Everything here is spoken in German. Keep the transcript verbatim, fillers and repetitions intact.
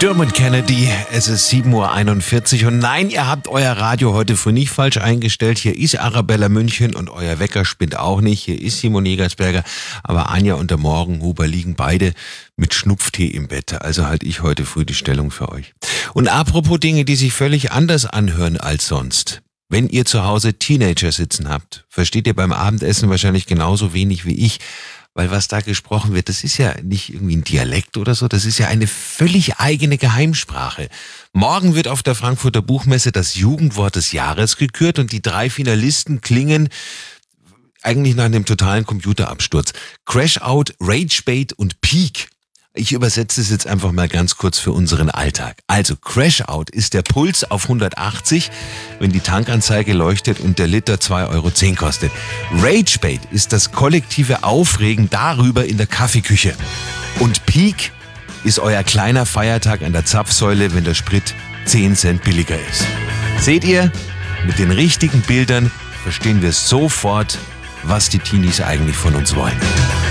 Dermot Kennedy, es ist sieben Uhr einundvierzig und nein, ihr habt euer Radio heute früh nicht falsch eingestellt. Hier ist Arabella München und euer Wecker spinnt auch nicht. Hier ist Simon Jägersberger, aber Anja und der Morgenhuber liegen beide mit Schnupftee im Bett. Also halte ich heute früh die Stellung für euch. Und apropos Dinge, die sich völlig anders anhören als sonst. Wenn ihr zu Hause Teenager sitzen habt, versteht ihr beim Abendessen wahrscheinlich genauso wenig wie ich. Weil was da gesprochen wird, das ist ja nicht irgendwie ein Dialekt oder so, das ist ja eine völlig eigene Geheimsprache. Morgen wird auf der Frankfurter Buchmesse das Jugendwort des Jahres gekürt und die drei Finalisten klingen eigentlich nach einem totalen Computerabsturz. Crashout, Ragebait und Peak. Ich übersetze es jetzt einfach mal ganz kurz für unseren Alltag. Also Crashout ist der Puls auf hundertachtzig, wenn die Tankanzeige leuchtet und der Liter zwei Euro zehn kostet. Ragebait ist das kollektive Aufregen darüber in der Kaffeeküche. Und Peak ist euer kleiner Feiertag an der Zapfsäule, wenn der Sprit zehn Cent billiger ist. Seht ihr, mit den richtigen Bildern verstehen wir sofort, was die Teenies eigentlich von uns wollen.